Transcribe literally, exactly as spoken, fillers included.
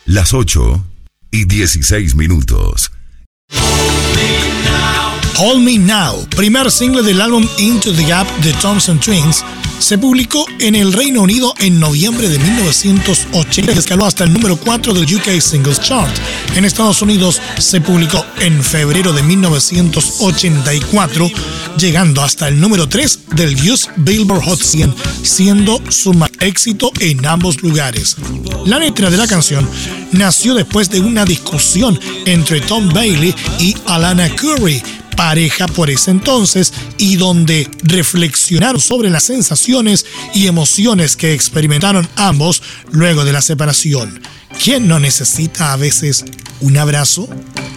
Las ocho y dieciséis minutos. Hold Me Now, primer single del álbum Into the Gap de Thompson Twins, se publicó en el Reino Unido en noviembre de mil novecientos ochenta y escaló hasta el número cuatro del U K Singles Chart. En Estados Unidos se publicó en febrero de mil novecientos ochenta y cuatro, llegando hasta el número tres del U S Billboard Hot cien, siendo su mayor éxito en ambos lugares. La letra de la canción nació después de una discusión entre Tom Bailey y Alana Curry, pareja por ese entonces, y donde reflexionaron sobre las sensaciones y emociones que experimentaron ambos luego de la separación. ¿Quién no necesita a veces un abrazo?